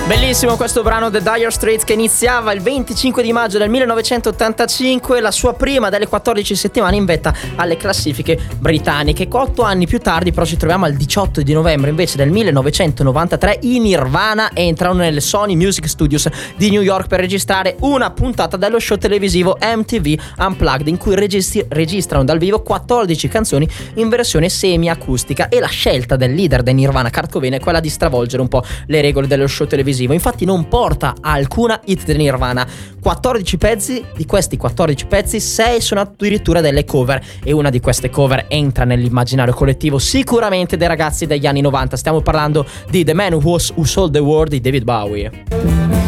Bellissimo questo brano The Dire Straits, che iniziava il 25 di maggio del 1985, la sua prima delle 14 settimane in vetta alle classifiche britanniche. 8 anni più tardi però ci troviamo al 18 di novembre invece del 1993, i Nirvana entrano nelle Sony Music Studios di New York per registrare una puntata dello show televisivo MTV Unplugged, in cui registrano dal vivo 14 canzoni in versione semi-acustica, e la scelta del leader dei Nirvana, Kurt Cobain, è quella di stravolgere un po' le regole dello show televisivo. Infatti non porta alcuna hit del Nirvana. 14 pezzi, di questi 14 pezzi 6 sono addirittura delle cover, e una di queste cover entra nell'immaginario collettivo sicuramente dei ragazzi degli anni 90. Stiamo parlando di The Man Who Sold the World di David Bowie.